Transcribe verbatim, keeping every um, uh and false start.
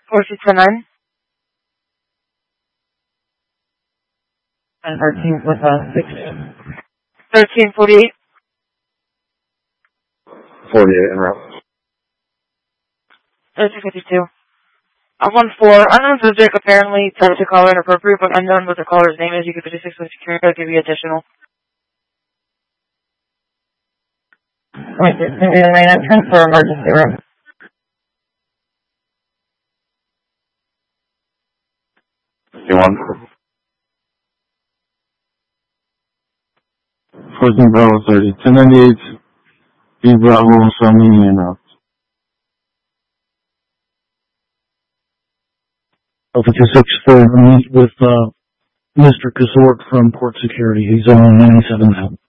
four six one nine. And thirteen with uh, six. thirteen forty-eight. forty-eight en route. thirteen fifty-two. Uh, one four. Unknown subject apparently tried to call inappropriate, but unknown what the caller's name is. You could fifty-six with security. I'll give you additional. Wait, is it the main entrance or emergency room? fifty-one. fourteen Bravo thirty. ten ninety-eight. B Bravo, Sami en route. Alpha two six four, meet with uh, Mister Kazort from Port Security. He's on ninety-seven now.